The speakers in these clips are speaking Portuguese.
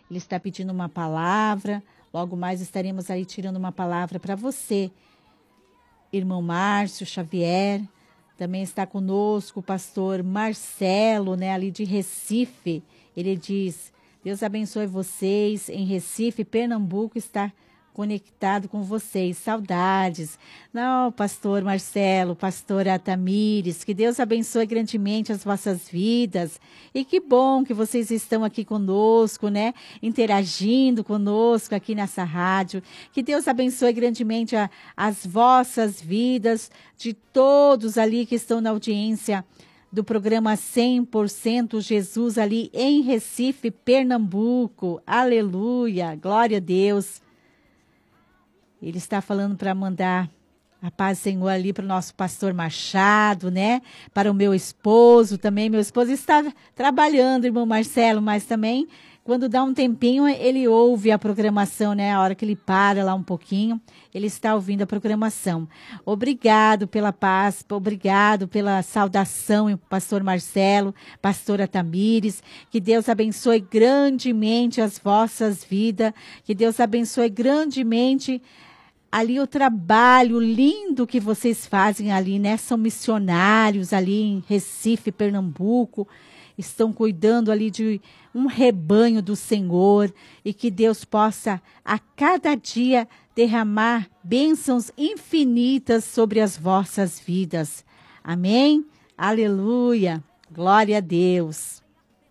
Ele está pedindo uma palavra. Logo mais estaremos aí tirando uma palavra para você. Irmão Márcio Xavier. Também está conosco o pastor Marcelo, né, ali de Recife. Ele diz: Deus abençoe vocês. Em Recife, Pernambuco, está conectado com vocês. Saudades. Não, pastor Marcelo, pastora Tamires, que Deus abençoe grandemente as vossas vidas. E que bom que vocês estão aqui conosco, né? Interagindo conosco aqui nessa rádio. Que Deus abençoe grandemente as vossas vidas, de todos ali que estão na audiência do programa 100% Jesus ali em Recife, Pernambuco. Aleluia, glória a Deus. Ele está falando para mandar a paz do Senhor ali para o nosso pastor Machado, né? Para o meu esposo também. Meu esposo está trabalhando, irmão Marcelo, mas também quando dá um tempinho ele ouve a programação, né? A hora que ele para lá um pouquinho, ele está ouvindo a programação. Obrigado pela paz, obrigado pela saudação, pastor Marcelo, pastora Tamires. Que Deus abençoe grandemente as vossas vidas. Que Deus abençoe grandemente ali o trabalho lindo que vocês fazem ali, né? São missionários ali em Recife, Pernambuco, estão cuidando ali de um rebanho do Senhor, e que Deus possa a cada dia derramar bênçãos infinitas sobre as vossas vidas. Amém? Aleluia! Glória a Deus!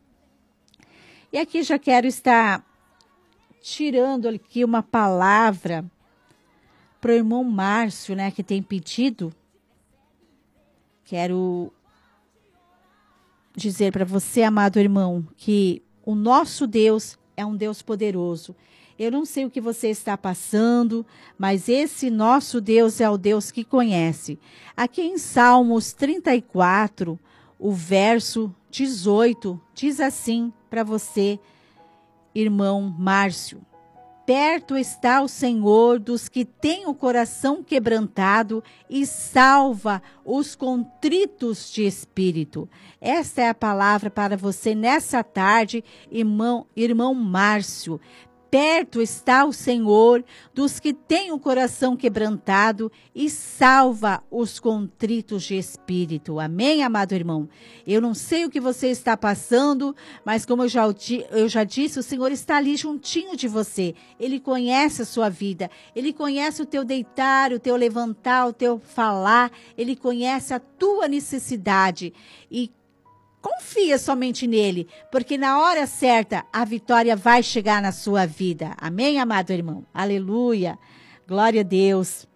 E aqui já quero estar tirando aqui uma palavra para o irmão Márcio, né, que tem pedido. Quero dizer para você, amado irmão, que o nosso Deus é um Deus poderoso. Eu não sei o que você está passando, mas esse nosso Deus é o Deus que conhece. Aqui em Salmos 34, o verso 18, diz assim para você, irmão Márcio: perto está o Senhor dos que têm o coração quebrantado e salva os contritos de espírito. Essa é a palavra para você nessa tarde, irmão Márcio. Perto está o Senhor dos que têm o coração quebrantado e salva os contritos de espírito. Amém, amado irmão? Eu não sei o que você está passando, mas como eu já disse, o Senhor está ali juntinho de você. Ele conhece a sua vida, Ele conhece o teu deitar, o teu levantar, o teu falar. Ele conhece a tua necessidade e confia somente nele, porque na hora certa a vitória vai chegar na sua vida. Amém, amado irmão? Aleluia. Glória a Deus.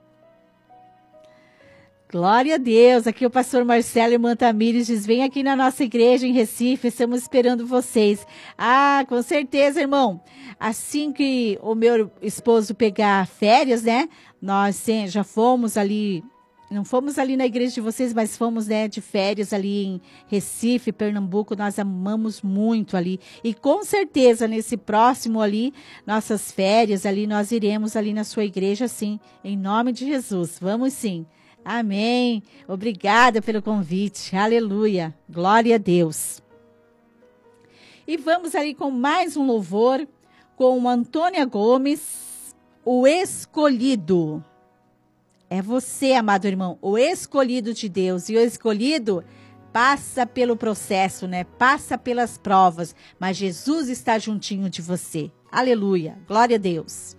Glória a Deus. Aqui o pastor Marcelo e irmã Tamires diz: vem aqui na nossa igreja em Recife, estamos esperando vocês. Ah, com certeza, irmão. Assim que o meu esposo pegar férias, né? Nós já fomos ali. Não fomos ali na igreja de vocês, mas fomos, né, de férias ali em Recife, Pernambuco. Nós amamos muito ali. E com certeza, nesse próximo ali, nossas férias ali, nós iremos ali na sua igreja, sim. Em nome de Jesus. Vamos sim. Amém. Obrigada pelo convite. Aleluia. Glória a Deus. E vamos ali com mais um louvor com Antônia Gomes, o escolhido. É você, amado irmão, o escolhido de Deus. E o escolhido passa pelo processo, né? Passa pelas provas. Mas Jesus está juntinho de você. Aleluia. Glória a Deus.